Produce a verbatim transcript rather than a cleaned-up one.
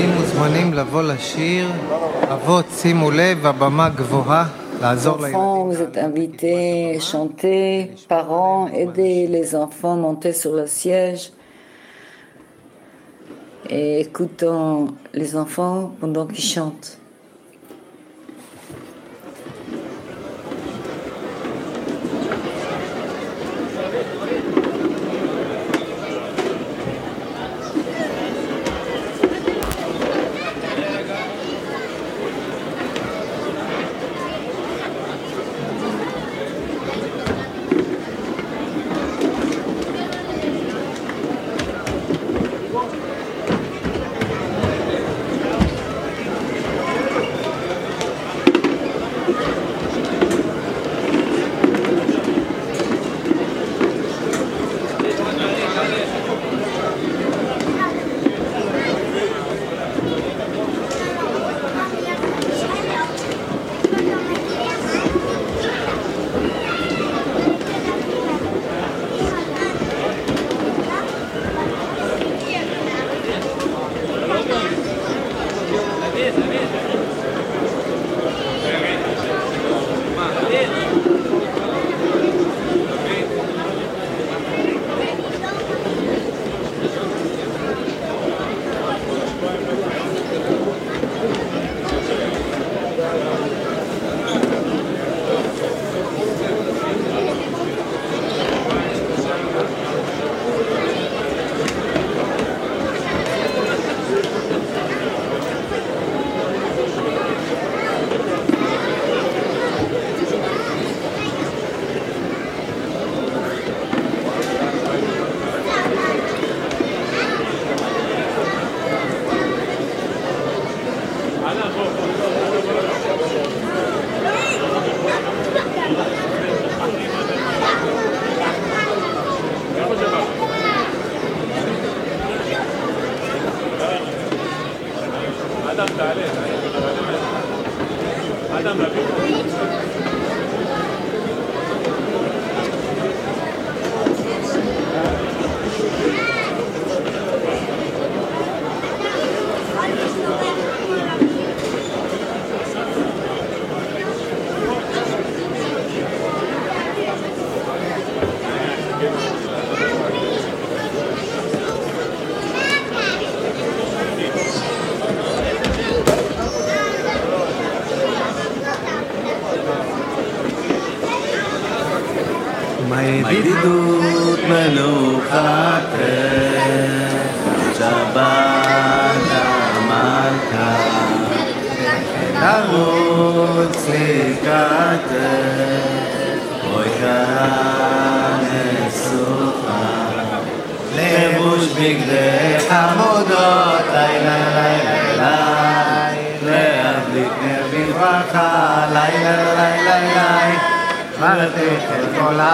ילדים מוזמנים לבוא לשיר. אבות, שימו לב, הבמה גבוהה, לעזור לילדים. Enfants, vous êtes invités, chantez. Parents, aidez les enfants, montez sur le siège. Et écoutons les enfants pendant qu'ils chantent. הידידות מנוחתך, שבת המלכה, תרוץ לקראתך, בואי כנסוכה, לבוש בגדי חמודות, לילה לילה לילה, להדליק נר בברכה, לילה לילה לילה, מרתך את כל